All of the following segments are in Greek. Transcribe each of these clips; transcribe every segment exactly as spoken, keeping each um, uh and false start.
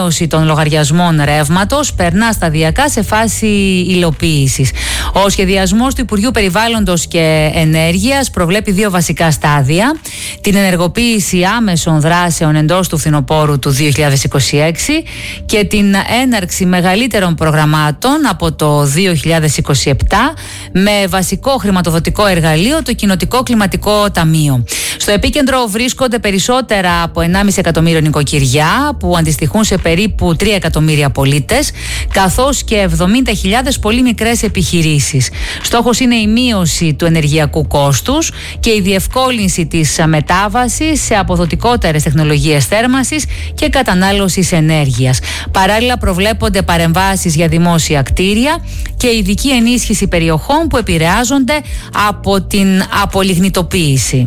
μείωση των λογαριασμών ρεύματος περνά σταδιακά σε φάση υλοποίησης. Ο σχεδιασμός του Υπουργείου Περιβάλλοντος και Ενέργειας προβλέπει δύο βασικά στάδια. Την ενεργοποίηση άμεσων δράσεων εντός του φθινοπόρου του δύο χιλιάδες είκοσι έξι και την έναρξη μεγαλύτερων προγραμμάτων από το δύο χιλιάδες είκοσι επτά με βασικό χρηματοδοτικό εργαλείο το Κοινοτικό Κλιματικό Ταμείο. Στο επίκεντρο βρίσκονται περισσότερα από ενάμιση εκατομμύριο νοικοκυριά που αντιστοιχούν σε περίπου τρία εκατομμύρια πολίτες, καθώς και εβδομήντα χιλιάδες πολύ μικρές επιχειρήσεις. Στόχος είναι η μείωση του ενεργειακού κόστους και η διευκόλυνση της μετάβασης σε αποδοτικότερες τεχνολογίες θέρμανσης και κατανάλωσης ενέργειας. Παράλληλα προβλέπονται παρεμβάσεις για δημόσια κτίρια και ειδική ενίσχυση περιοχών που επηρεάζονται από την απολιγνητοποίηση.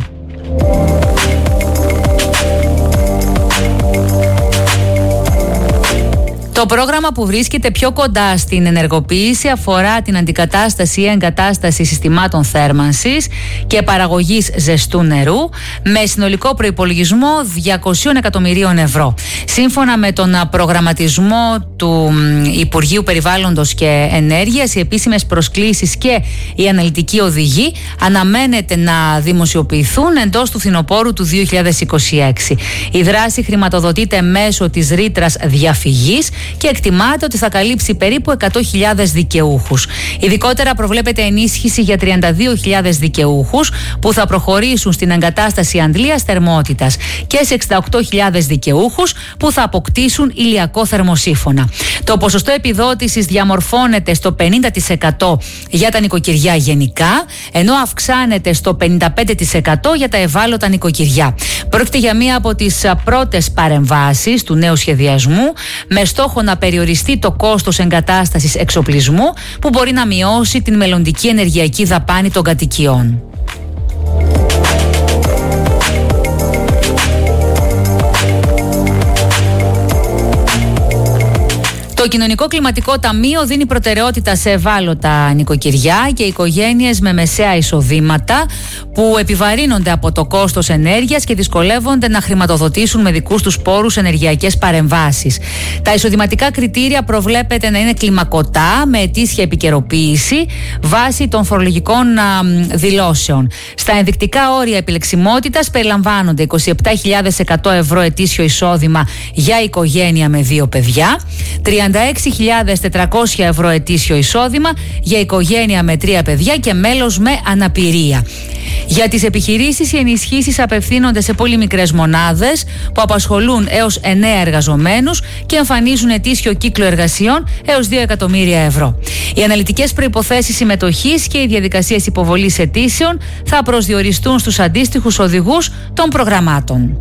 Το πρόγραμμα που βρίσκεται πιο κοντά στην ενεργοποίηση αφορά την αντικατάσταση ή εγκατάσταση συστημάτων θέρμανσης και παραγωγής ζεστού νερού με συνολικό προϋπολογισμό διακόσια εκατομμυρίων ευρώ. Σύμφωνα με τον προγραμματισμό του Υπουργείου Περιβάλλοντος και Ενέργειας, οι επίσημες προσκλήσεις και οι αναλυτικοί οδηγοί αναμένεται να δημοσιοποιηθούν εντός του φθινοπόρου του δύο χιλιάδες είκοσι έξι. Η δράση χρηματοδοτείται μέσω της ρήτρας διαφυγής και εκτιμάται ότι θα καλύψει περίπου εκατό χιλιάδες δικαιούχους. Ειδικότερα προβλέπεται ενίσχυση για τριάντα δύο χιλιάδες δικαιούχους που θα προχωρήσουν στην εγκατάσταση αντλίας θερμότητας και σε εξήντα οκτώ χιλιάδες δικαιούχους που θα αποκτήσουν ηλιακό θερμοσύφωνα. Το ποσοστό επιδότησης διαμορφώνεται στο πενήντα τοις εκατό για τα νοικοκυριά γενικά, ενώ αυξάνεται στο πενήντα πέντε τοις εκατό για τα ευάλωτα νοικοκυριά. Πρόκειται για μία από τις πρώτες παρεμβάσεις του νέου σχεδιασμού με στόχο να περιοριστεί το κόστος εγκατάστασης εξοπλισμού που μπορεί να μειώσει την μελλοντική ενεργειακή δαπάνη των κατοικιών. Το Κοινωνικό Κλιματικό Ταμείο δίνει προτεραιότητα σε ευάλωτα νοικοκυριά και οικογένειες με μεσαία εισοδήματα που επιβαρύνονται από το κόστος ενέργειας και δυσκολεύονται να χρηματοδοτήσουν με δικούς τους πόρους ενεργειακές παρεμβάσεις. Τα εισοδηματικά κριτήρια προβλέπεται να είναι κλιμακωτά με ετήσια επικαιροποίηση βάσει των φορολογικών α, δηλώσεων. Στα ενδεικτικά όρια επιλεξιμότητας περιλαμβάνονται είκοσι επτά χιλιάδες εκατό ευρώ ετήσιο εισόδημα για οικογένεια με δύο παιδιά, τριάντα έξι χιλιάδες τετρακόσια ευρώ ετήσιο εισόδημα για οικογένεια με τρία παιδιά και μέλος με αναπηρία. Για τις επιχειρήσεις, οι ενισχύσεις απευθύνονται σε πολύ μικρές μονάδες που απασχολούν έως εννέα εργαζομένους και εμφανίζουν ετήσιο κύκλο εργασιών έως δύο εκατομμύρια ευρώ. Οι αναλυτικές προϋποθέσεις συμμετοχής και οι διαδικασίες υποβολής αιτήσεων θα προσδιοριστούν στους αντίστοιχους οδηγούς των προγραμμάτων.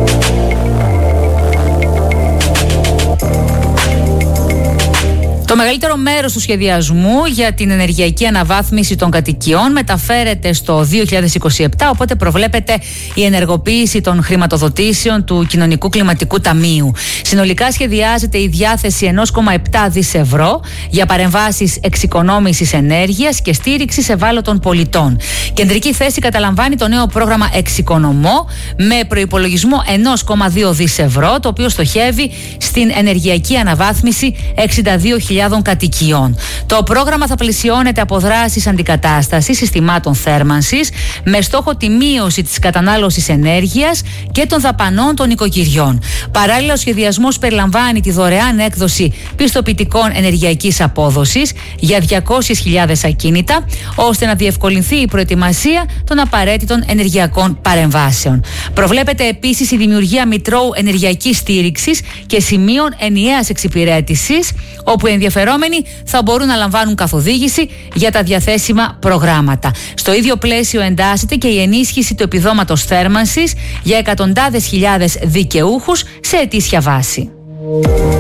Το μεγαλύτερο μέρος του σχεδιασμού για την ενεργειακή αναβάθμιση των κατοικιών μεταφέρεται στο δύο χιλιάδες είκοσι επτά, οπότε προβλέπεται η ενεργοποίηση των χρηματοδοτήσεων του Κοινωνικού Κλιματικού Ταμείου. Συνολικά σχεδιάζεται η διάθεση ένα κόμμα επτά δισεκατομμύρια ευρώ για παρεμβάσεις εξοικονόμησης ενέργειας και στήριξης ευάλωτων πολιτών. Κεντρική θέση καταλαμβάνει το νέο πρόγραμμα Εξοικονομώ με προϋπολογισμό ένα κόμμα δύο δισεκατομμύρια ευρώ, το οποίο στοχεύει στην ενεργειακή αναβάθμιση εξήντα δύο χιλιάδων κατοικιών. Το πρόγραμμα θα πλαισιώνεται από δράσεις αντικατάστασης συστημάτων θέρμανσης με στόχο τη μείωση της κατανάλωσης ενέργειας και των δαπανών των νοικοκυριών. Παράλληλα, ο σχεδιασμός περιλαμβάνει τη δωρεάν έκδοση πιστοποιητικών ενεργειακής απόδοσης για διακόσιες χιλιάδες ακίνητα, ώστε να διευκολυνθεί η προετοιμασία των απαραίτητων ενεργειακών παρεμβάσεων. Προβλέπεται επίσης η δημιουργία μητρώου ενεργειακής στήριξης και σημείων ενιαίας εξυπηρέτησης, όπου οι ενδιαφερόμενοι θα μπορούν να λαμβάνουν καθοδήγηση για τα διαθέσιμα προγράμματα. Στο ίδιο πλαίσιο εντάσσεται και η ενίσχυση του επιδόματος θέρμανσης για εκατοντάδες χιλιάδες δικαιούχους σε ετήσια βάση.